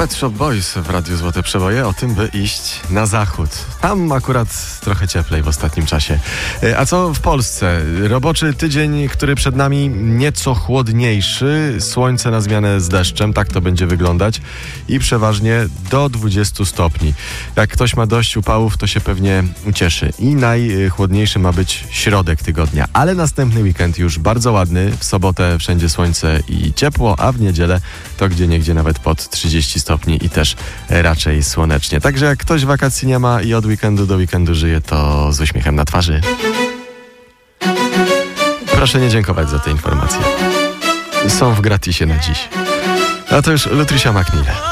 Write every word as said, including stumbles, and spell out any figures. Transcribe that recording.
Pet Shop Boys w Radiu Złote Przeboje o tym, by iść na zachód. Tam akurat trochę cieplej w ostatnim czasie. A co w Polsce? Roboczy tydzień, który przed nami nieco chłodniejszy. Słońce na zmianę z deszczem, tak to będzie wyglądać. I przeważnie do dwudziestu stopni. Jak ktoś ma dość upałów, to się pewnie cieszy. I najchłodniejszy ma być środek tygodnia. Ale następny weekend już bardzo ładny. W sobotę wszędzie słońce i ciepło, a w niedzielę to gdzieniegdzie nawet pod trzydzieści stopni i też raczej słonecznie. Także jak ktoś wakacji nie ma i od weekendu do weekendu żyje, to z uśmiechem na twarzy. Proszę nie dziękować za te informacje. Są w gratisie na dziś. A to już Lutricia McNeil.